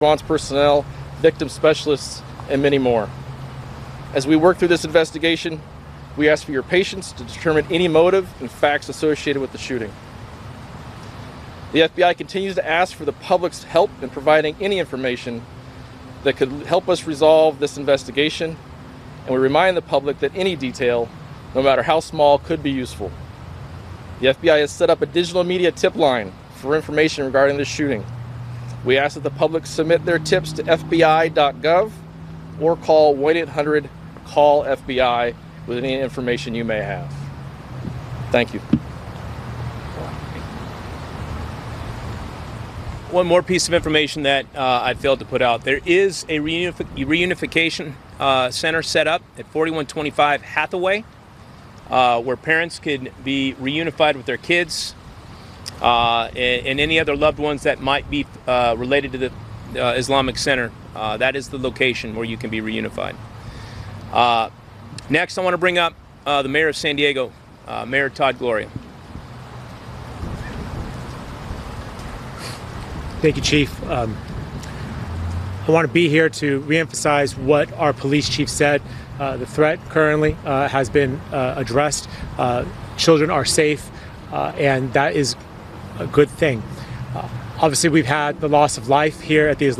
response personnel, victim specialists, and many more. As we work through this investigation, we ask for your patience to determine any motive and facts associated with the shooting. The FBI continues to ask for the public's help in providing any information that could help us resolve this investigation, and we remind the public that any detail, no matter how small, could be useful. The FBI has set up a digital media tip line for information regarding this shooting. We ask that the public submit their tips to FBI.gov or call 1-800-CALL-FBI with any information you may have. Thank you. One more piece of information that I failed to put out. There is a reunification center set up at 4125 Hathaway where parents could be reunified with their kids and any other loved ones that might be related to the Islamic Center. That is the location where you can be reunified. Next, I want to bring up the mayor of San Diego, Mayor Todd Gloria. Thank you, Chief. I want to be here to reemphasize what our police chief said. The threat currently has been addressed. Children are safe, and that is a good thing. Obviously, we've had the loss of life here at the Islamic